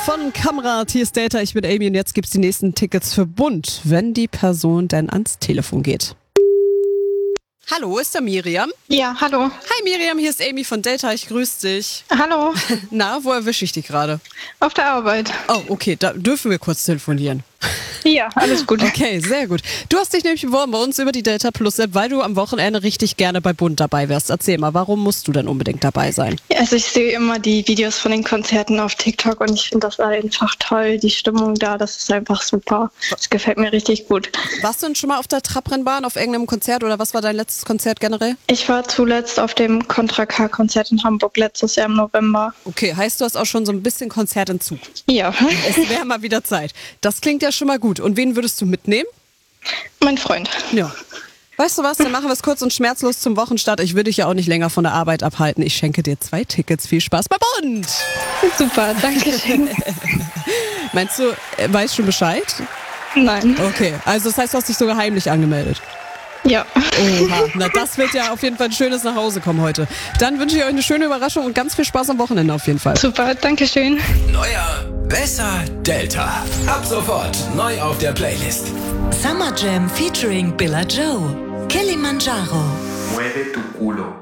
Von Kamrat, hier ist Data, ich bin Amy und jetzt gibt's die nächsten Tickets für Bund, wenn die Person denn ans Telefon geht. Hallo, ist da Miriam? Ja, hallo. Hi Miriam, hier ist Amy von Data, ich grüße dich. Hallo. Na, wo erwische ich dich gerade? Auf der Arbeit. Oh, okay, da dürfen wir kurz telefonieren. Ja, alles gut. Okay, sehr gut. Du hast dich nämlich beworben bei uns über die Data Plus App, weil du am Wochenende richtig gerne bei Bund dabei wärst. Erzähl mal, warum musst du denn unbedingt dabei sein? Ja, also ich sehe immer die Videos von den Konzerten auf TikTok und ich finde das einfach toll. Die Stimmung da, das ist einfach super. Das gefällt mir richtig gut. Warst du denn schon mal auf der Trabrennbahn, auf irgendeinem Konzert oder was war dein letztes Konzert generell? Ich war zuletzt auf dem Contra K-Konzert in Hamburg letztes Jahr im November. Okay, heißt du hast auch schon so ein bisschen Konzertentzug. Ja. Es wäre mal wieder Zeit. Das klingt ja schon mal gut. Und wen würdest du mitnehmen? Mein Freund. Ja. Weißt du was, dann machen wir es kurz und schmerzlos zum Wochenstart. Ich würde dich ja auch nicht länger von der Arbeit abhalten. Ich schenke dir 2 Tickets. Viel Spaß bei Bund! Super, danke schön. Meinst du, er weiß schon Bescheid? Nein. Okay, also das heißt, du hast dich sogar heimlich angemeldet. Ja. Oha, na das wird ja auf jeden Fall ein schönes Nachhausekommen heute. Dann wünsche ich euch eine schöne Überraschung und ganz viel Spaß am Wochenende auf jeden Fall. Super, danke schön. Neuer, besser Delta. Ab sofort neu auf der Playlist. Summer Jam featuring Billa Joe. Kilimanjaro. Mueve tu culo.